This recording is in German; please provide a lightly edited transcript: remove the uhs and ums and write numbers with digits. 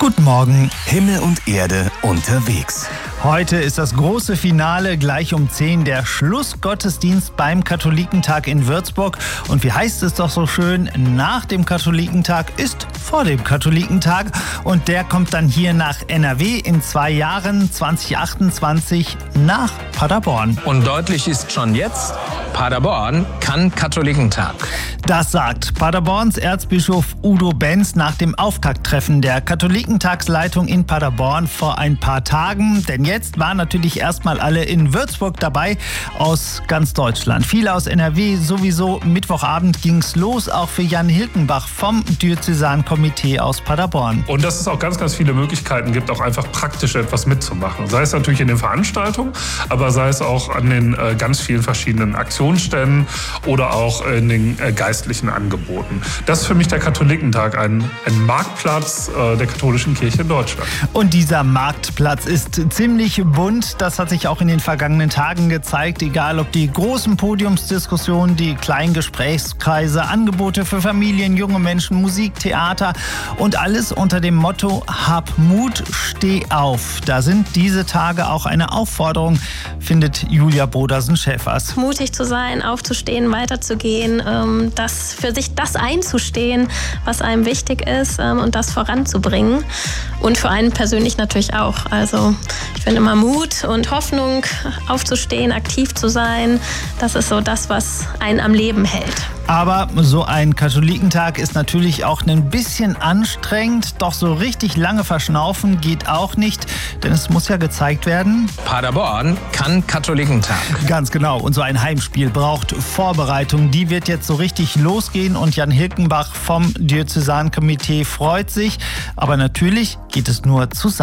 Guten Morgen. Himmel und Erde unterwegs. Heute ist das große Finale, gleich um 10, der Schlussgottesdienst beim Katholikentag in Würzburg. Und wie heißt es doch so schön, nach dem Katholikentag ist vor dem Katholikentag. Und der kommt dann hier nach NRW in 2 Jahren, 2028, nach Paderborn. Und deutlich ist schon jetzt, Paderborn kann Katholikentag. Das sagt Paderborns Erzbischof Udo Benz nach dem Auftakttreffen der Katholikentagsleitung in Paderborn vor ein paar Tagen. Denn jetzt waren natürlich erstmal alle in Würzburg dabei aus ganz Deutschland. Viele aus NRW sowieso. Mittwochabend ging's los, auch für Jan Hilkenbach vom Diözesankomitee aus Paderborn. Und dass es auch ganz, ganz viele Möglichkeiten gibt, auch einfach praktisch etwas mitzumachen. Sei es natürlich in den Veranstaltungen, aber sei es auch an den ganz vielen verschiedenen Aktionsständen oder auch in den geistlichen Angeboten. Das ist für mich der Katholikentag, ein Marktplatz der katholischen Kirche in Deutschland. Und dieser Marktplatz ist ziemlich bunt. Das hat sich auch in den vergangenen Tagen gezeigt. Egal ob die großen Podiumsdiskussionen, die kleinen Gesprächskreise, Angebote für Familien, junge Menschen, Musik, Theater und alles unter dem Motto Hab Mut, steh auf. Da sind diese Tage auch eine Aufforderung, findet Julia Brodersen-Schäfers. Mutig zu sein, aufzustehen, weiterzugehen, für sich das einzustehen, was einem wichtig ist und das voranzubringen. Und für einen persönlich natürlich auch. Also ich finde immer Mut und Hoffnung, aufzustehen, aktiv zu sein, das ist so das, was einen am Leben hält. Aber so ein Katholikentag ist natürlich auch ein bisschen anstrengend. Doch so richtig lange verschnaufen geht auch nicht, denn es muss ja gezeigt werden. Paderborn kann Katholikentag. Ganz genau. Und so ein Heimspiel braucht Vorbereitung. Die wird jetzt so richtig losgehen und Jan Hilkenbach vom Diözesankomitee freut sich. Aber natürlich geht es nur zusammen.